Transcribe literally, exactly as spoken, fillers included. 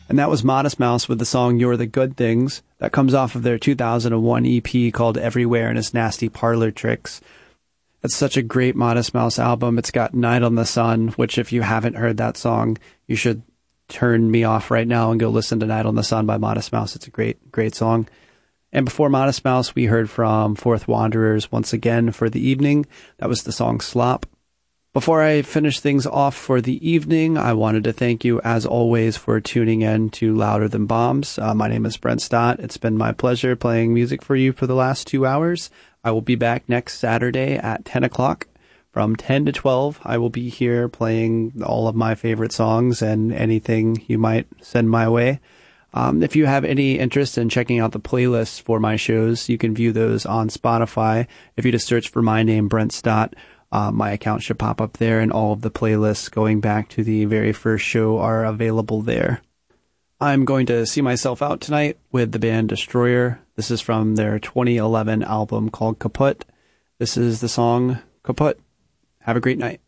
And that was Modest Mouse with the song You're the Good Things. That comes off of their two thousand one E P called Everywhere and His Nasty Parlor Tricks. It's such a great Modest Mouse album. It's got Night on the Sun, which if you haven't heard that song, you should turn me off right now and go listen to Night on the Sun by Modest Mouse. It's a great, great song. And before Modest Mouse, we heard from Fourth Wanderers once again for the evening. That was the song Slop. Before I finish things off for the evening, I wanted to thank you, as always, for tuning in to Louder Than Bombs. Uh, my name is Brent Stott. It's been my pleasure playing music for you for the last two hours. I will be back next Saturday at ten o'clock. From ten to twelve, I will be here playing all of my favorite songs and anything you might send my way. Um, if you have any interest in checking out the playlists for my shows, you can view those on Spotify. If you just search for my name, Brent Stott, Uh, my account should pop up there, and all of the playlists going back to the very first show are available there. I'm going to see myself out tonight with the band Destroyer. This is from their twenty eleven album called Kaput. This is the song Kaput. Have a great night.